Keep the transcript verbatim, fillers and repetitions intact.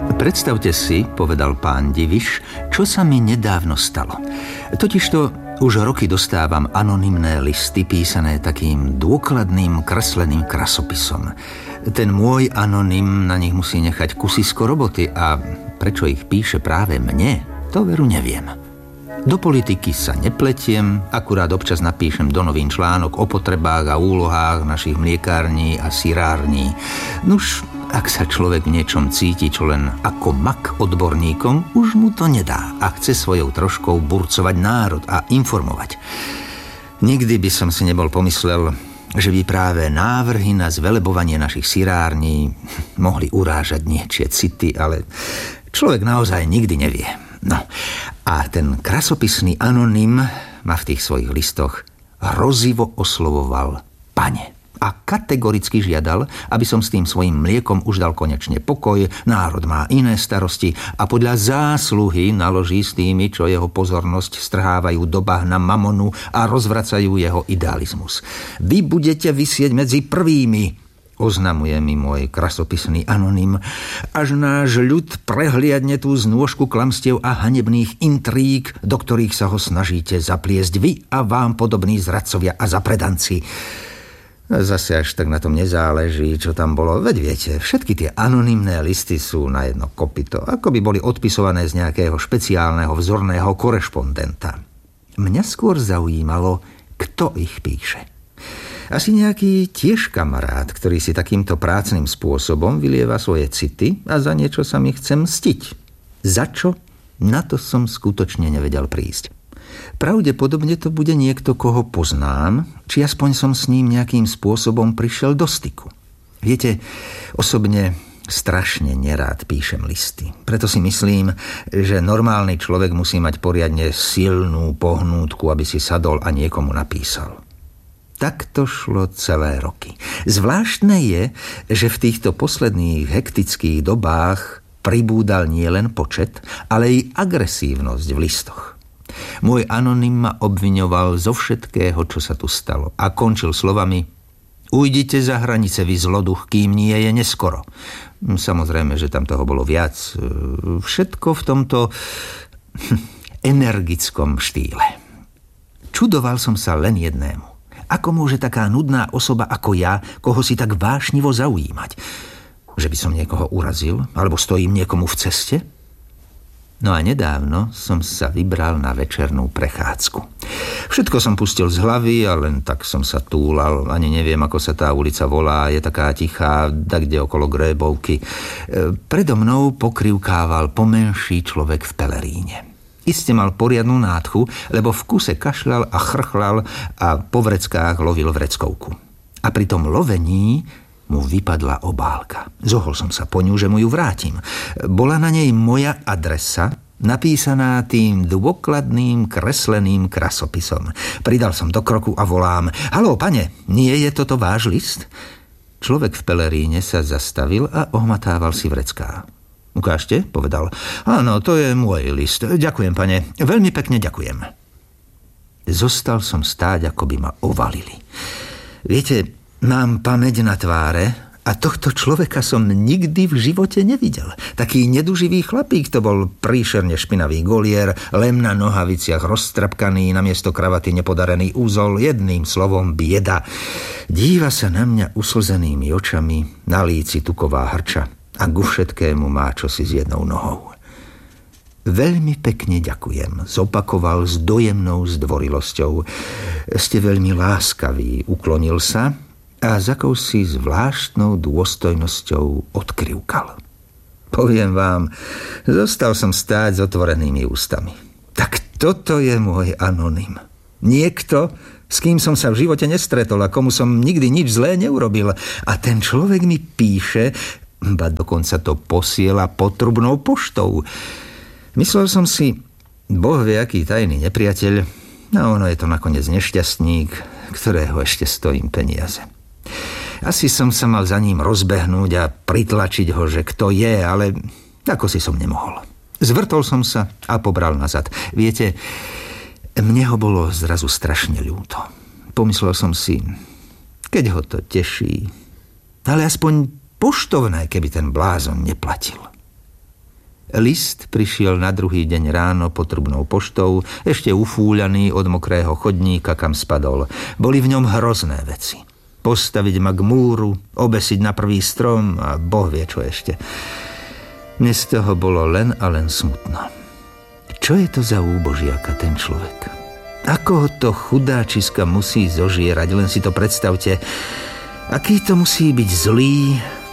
Predstavte si, povedal pán Diviš, čo sa mi nedávno stalo. Totižto už roky dostávam anonymné listy písané takým dôkladným kresleným krasopisom. Ten môj anonym na nich musí nechať kusisko roboty a prečo ich píše práve mne, to veru neviem. Do politiky sa nepletiem, akurát občas napíšem do novín článok o potrebách a úlohách našich mliekární a syrární. Nuž, ak sa človek v niečom cíti, čo len ako mak odborníkom, už mu to nedá a chce svojou troškou burcovať národ a informovať. Nikdy by som si nebol pomyslel, že by práve návrhy na zvelebovanie našich syrární mohli urážať niečie city, ale človek naozaj nikdy nevie. No, a ten krasopisný anonym ma v tých svojich listoch hrozivo oslovoval pane a kategoricky žiadal, aby som s tým svojím mliekom už dal konečne pokoj, národ má iné starosti a podľa zásluhy naloží s tými, čo jeho pozornosť strhávajú do bahna mamonu a rozvracajú jeho idealizmus. Vy budete visieť medzi prvými, oznamuje mi môj krasopisný anonym, až náš ľud prehliadne tú znôžku klamstiev a hanebných intríg, do ktorých sa ho snažíte zapliesť vy a vám podobní zradcovia a zapredanci. Zase až tak na tom nezáleží, čo tam bolo. Veď viete, všetky tie anonymné listy sú na jedno kopyto, ako by boli odpisované z nejakého špeciálneho vzorného korešpondenta. Mňa skôr zaujímalo, kto ich píše. Asi nejaký tiež kamarát, ktorý si takýmto prácnym spôsobom vylieva svoje city a za niečo sa mi chce mstiť. Za čo? Na to som skutočne nevedel prísť. Pravdepodobne to bude niekto, koho poznám, či aspoň som s ním nejakým spôsobom prišiel do styku. Viete, osobne strašne nerád píšem listy. Preto si myslím, že normálny človek musí mať poriadne silnú pohnútku, aby si sadol a niekomu napísal. Tak to šlo celé roky. Zvláštne je, že v týchto posledných hektických dobách pribúdal nielen počet, ale i agresívnosť v listoch. Môj anonym ma obviňoval zo všetkého, čo sa tu stalo a končil slovami: ujdite za hranice, vy zloduch, kým nie je neskoro. Samozrejme, že tam toho bolo viac. Všetko v tomto energickom štýle. Čudoval som sa len jednému. Ako môže taká nudná osoba ako ja, koho si tak vášnivo zaujímať? Že by som niekoho urazil? Alebo stojím niekomu v ceste? No a nedávno som sa vybral na večernú prechádzku. Všetko som pustil z hlavy a len tak som sa túlal. Ani neviem, ako sa tá ulica volá. Je taká tichá, dakde okolo Grébovky. Predo mnou pokrivkával pomenší človek v peleríne. Iste mal poriadnu nádchu, lebo v kuse kašľal a chrchlal a po vreckách lovil vreckovku. A pri tom lovení mu vypadla obálka. Zohol som sa po ňu, že mu ju vrátim. Bola na nej moja adresa, napísaná tým dôkladným kresleným krasopisom. Pridal som do kroku a volám: haló, pane, nie je toto váš list? Človek v peleríne sa zastavil a ohmatával si vrecká. Ukážte, povedal. Áno, to je môj list. Ďakujem, pane. Veľmi pekne ďakujem. Zostal som stáť, ako by ma ovalili. Viete, mám pamäť na tváre a tohto človeka som nikdy v živote nevidel. Taký neduživý chlapík to bol, príšerne špinavý golier, lem na nohaviciach roztrapkaný, namiesto kravaty nepodarený úzol, jedným slovom bieda. Díva sa na mňa uslzenými očami, na líci tuková hrča. A ku všetkému má čosi s jednou nohou. Veľmi pekne ďakujem, zopakoval s dojemnou zdvorilosťou. Ste veľmi láskaví, uklonil sa a s akousi zvláštnou dôstojnosťou odkrivkal. Poviem vám, zostal som stáť s otvorenými ústami. Tak toto je môj anonym. Niekto, s kým som sa v živote nestretol a komu som nikdy nič zlé neurobil. A ten človek mi píše, ba dokonca to posiela potrubnou poštou. Myslel som si, Boh vie, aký tajný nepriateľ, a ono je to nakoniec nešťastník, ktorého ešte stojím peniaze. Asi som sa mal za ním rozbehnúť a pritlačiť ho, že kto je, ale ako si som nemohol. Zvrtol som sa a pobral nazad. Viete, mne ho bolo zrazu strašne ľúto. Pomyslel som si, keď ho to teší, ale aspoň poštovné, keby ten blázon neplatil. List prišiel na druhý deň ráno potrubnou poštou, ešte ufúľaný od mokrého chodníka, kam spadol. Boli v ňom hrozné veci. Postaviť ma k múru, obesiť na prvý strom a Boh vie čo ešte. Mne z toho bolo len a len smutno. Čo je to za úbožiaka ten človek? Ako ho to chudáčiska musí zožierať, len si to predstavte. Aký to musí byť zlý,